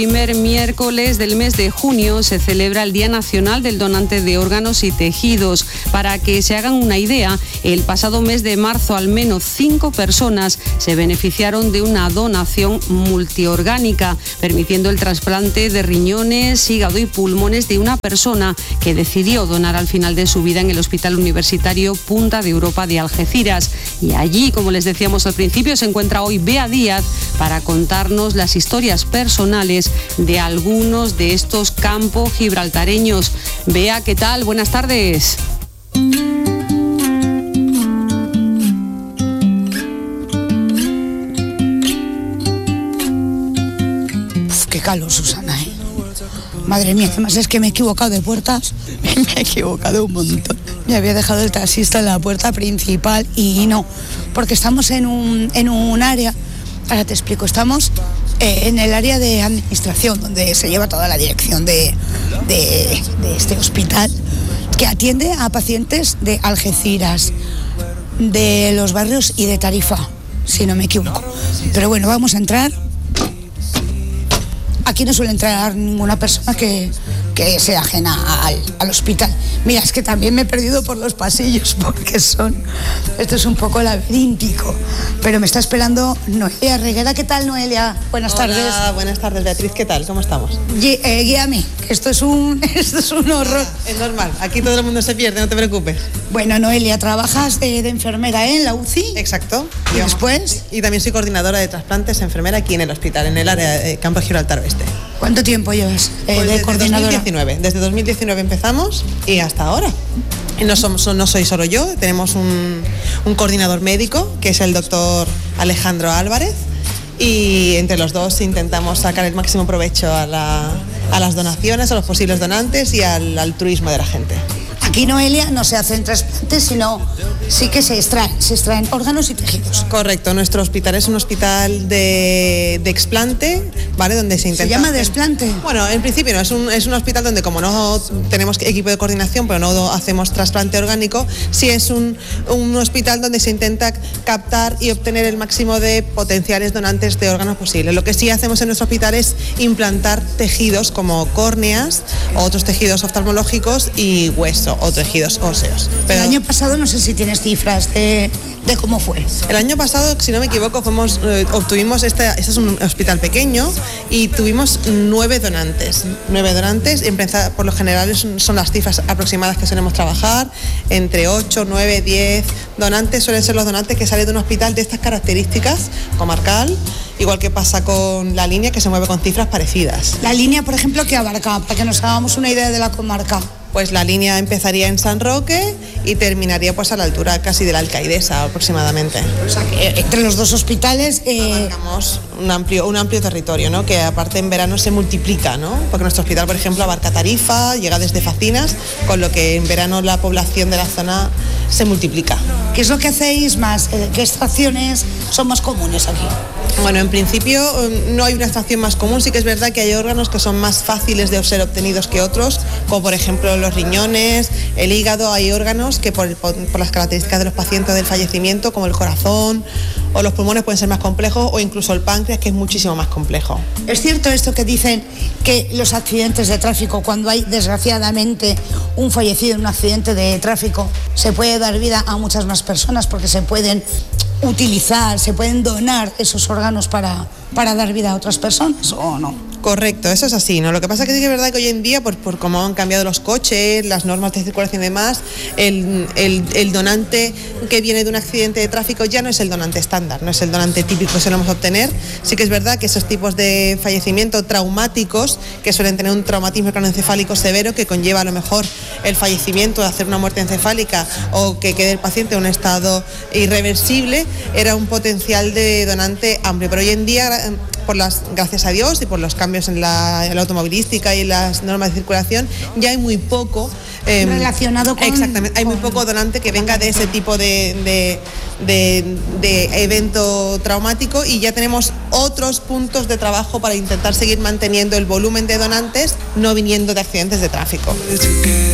Primer miércoles del mes de junio se celebra el Día Nacional del Donante de Órganos y Tejidos. Para que se hagan una idea, el pasado mes de marzo al menos 5 personas se beneficiaron de una donación multiorgánica, permitiendo el trasplante de riñones, hígado y pulmones de una persona que decidió donar al final de su vida en el Hospital Universitario Punta de Europa de Algeciras. Y allí, como les decíamos al principio, se encuentra hoy Bea Díaz para contarnos las historias personales de algunos de estos campos gibraltareños. Bea, ¿qué tal? Buenas tardes. Qué calor, Susana, ¿eh? Madre mía, además es que me he equivocado de puertas. Me he equivocado un montón. Me había dejado el taxista en la puerta principal y no, porque estamos en un área, ahora te explico, estamos en el área de administración, donde se lleva toda la dirección de este hospital, que atiende a pacientes de Algeciras, de los barrios y de Tarifa, si no me equivoco. Pero bueno, vamos a entrar. Aquí no suele entrar ninguna persona que sea ajena al hospital. Mira, es que también me he perdido por los pasillos porque esto es un poco laberíntico. Pero me está esperando Noelia Reguera. ¿Qué tal, Noelia? Buenas tardes. Hola, buenas tardes, Beatriz. ¿Qué tal? ¿Cómo estamos? Guíame, que esto es un horror. Es normal, aquí todo el mundo se pierde, no te preocupes. Bueno, Noelia, trabajas de enfermera en la UCI. Exacto. ¿Y después? Y también soy coordinadora de trasplantes, enfermera aquí en el hospital, en el área de Campo Gibraltar Oeste. ¿Cuánto tiempo llevas Pues de coordinadora? Desde 2019 empezamos y hasta ahora. Y no soy solo yo, tenemos un coordinador médico, que es el doctor Alejandro Álvarez, y entre los dos intentamos sacar el máximo provecho a las donaciones, a los posibles donantes y al altruismo de la gente. Aquí, Noelia, no se hacen trasplantes, sino sí que se extraen órganos y tejidos. Correcto, nuestro hospital es un hospital de explante, ¿vale? Donde se intenta... ¿Se llama desplante? Bueno, en principio no, es un hospital donde, como no tenemos equipo de coordinación, pero no hacemos trasplante orgánico, sí es un hospital donde se intenta captar y obtener el máximo de potenciales donantes de órganos posibles. Lo que sí hacemos en nuestro hospital es implantar tejidos como córneas, otros tejidos oftalmológicos y hueso o tejidos óseos. Pero el año pasado, no sé si tienes cifras de cómo fue. El año pasado, si no me equivoco, obtuvimos, este es un hospital pequeño y tuvimos 9 donantes. 9 donantes, por lo general son las cifras aproximadas que solemos trabajar, entre 8, 9, 10 donantes suelen ser los donantes que salen de un hospital de estas características, comarcal, igual que pasa con la línea, que se mueve con cifras parecidas. La línea, por ejemplo, ¿qué abarca? Para que nos hagamos una idea de la comarca. Pues la línea empezaría en San Roque y terminaría pues a la altura casi de la Alcaidesa aproximadamente. O sea, que entre los dos hospitales abarcamos un amplio territorio, ¿no? Que aparte en verano se multiplica, ¿no? Porque nuestro hospital, por ejemplo, abarca Tarifa, llega desde Facinas, con lo que en verano la población de la zona se multiplica. ¿Qué es lo que hacéis más? ¿Qué extracciones son más comunes aquí? Bueno, en principio no hay una extracción más común, sí que es verdad que hay órganos que son más fáciles de ser obtenidos que otros, como por ejemplo los riñones, el hígado. Hay órganos que por las características de los pacientes del fallecimiento, como el corazón o los pulmones, pueden ser más complejos, o incluso el páncreas, que es muchísimo más complejo. ¿Es cierto esto que dicen que los accidentes de tráfico, cuando hay desgraciadamente un fallecido en un accidente de tráfico, se puede dar vida a muchas más personas porque se pueden utilizar, se pueden donar esos órganos para dar vida a otras personas, o no? Correcto, eso es así, ¿no? Lo que pasa es que sí que es verdad que hoy en día, por cómo han cambiado los coches, las normas de circulación y demás, el donante que viene de un accidente de tráfico ya no es el donante estándar, no es el donante típico que solemos obtener. Sí que es verdad que esos tipos de fallecimiento traumáticos, que suelen tener un traumatismo craneoencefálico severo, que conlleva a lo mejor el fallecimiento de hacer una muerte encefálica o que quede el paciente en un estado irreversible, era un potencial de donante amplio. Pero hoy en día, gracias a Dios y por los cambios en la automovilística y las normas de circulación, ya hay muy poco relacionado con... Exactamente, hay muy poco donante que venga de ese tipo de evento traumático, y ya tenemos otros puntos de trabajo para intentar seguir manteniendo el volumen de donantes no viniendo de accidentes de tráfico.